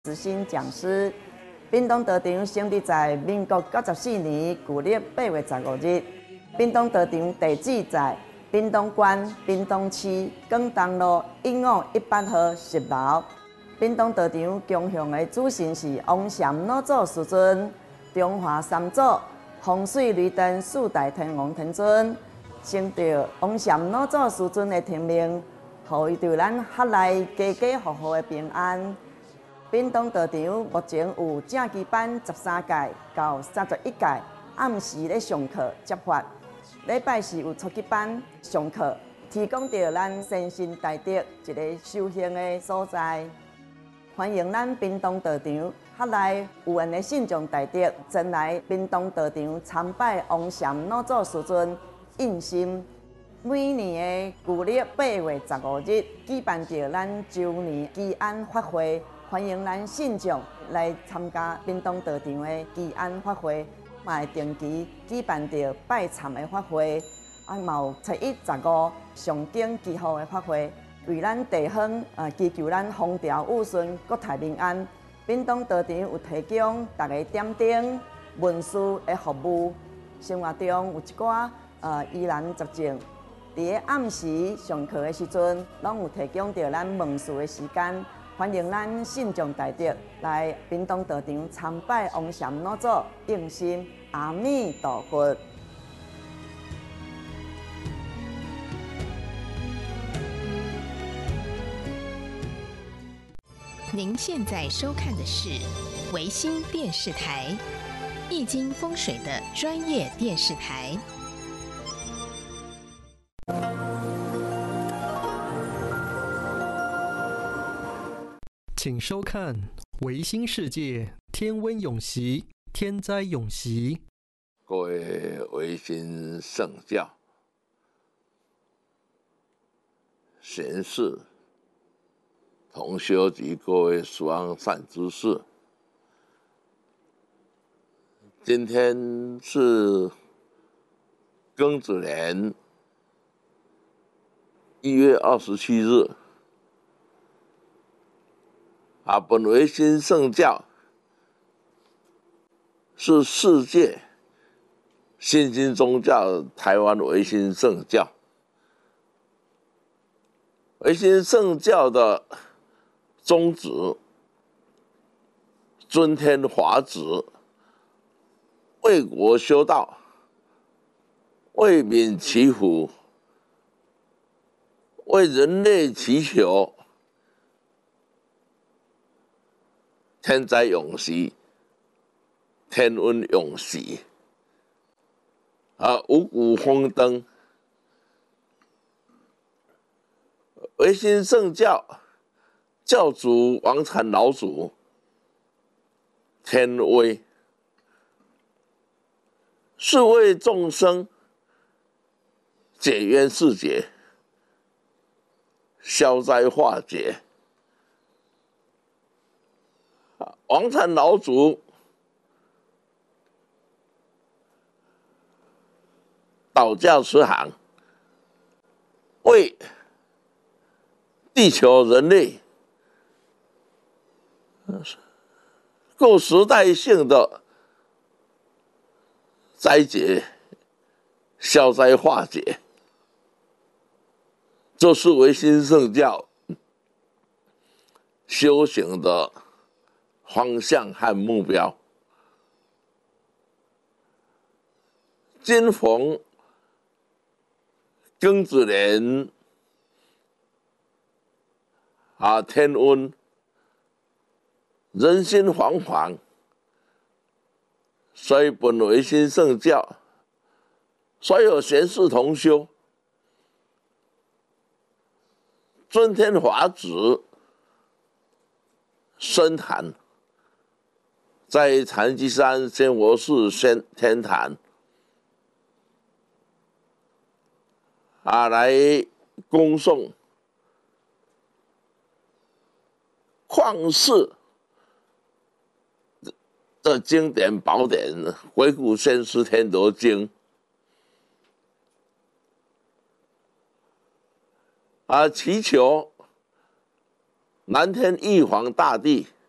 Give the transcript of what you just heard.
资深讲师。屏东道场成立在民国94年旧历8月15日。屏东道场地址在屏东县屏东市广东路151号10楼。屏东道场供奉的主神是王禅老祖师尊，中华三祖风水雷电四大天王天尊，承着王禅老祖师尊的天命，予伊对咱学内家家户户的平安。屏东道场目前有正期班13届到31届，暗时咧上课接法，礼拜四有初级班上课，提供着咱身心大德一个修行的所在。欢迎咱屏东道场学内有缘的信众大德前来屏东道场参拜王禅老祖师尊印心。每年的旧历8月15日举办着咱周年祈安法会。欢迎咱信众来参加屏东道场的祈安法会，嘛会定期举办着拜忏的法会，嘛有初一、15上经祈福的法会，为咱地方祈求咱风调雨顺、国泰民安。屏东道场有提供大家点灯、文书的服务，生活中有一寡疑难杂症，伫个暗时上课的时阵，拢有提供着咱问事的时间。欢迎咱信众大德来屏东道场参拜王禅老祖印心，阿弥陀佛。 您现在收看的是维新电视台，易经风水的专业电视台。 请收看《维新世界天温永息天灾永息》。 各位维新圣教贤士、同修及各位十方善知识，今天是庚子年1月27日。本维新圣教是世界新兴宗教台湾维新圣教。维新圣教的宗旨：尊天华旨，为国修道，为民祈福，为人类祈求天灾永息，天温永息，五谷丰登。维新圣教教主王禅老祖天威，是为众生解冤释结，消灾化解。王禅老祖导驾慈航，为地球人类各时代性的灾劫消灾化解，这是维新圣教修行的方向和目标。今逢庚子年天温，人心惶惶，所以本维新圣教所有贤士同修尊天华旨深坛，在禅机山仙佛寺天坛来恭诵旷世的经典宝典《回古先师天德经》祈求南天玉皇大帝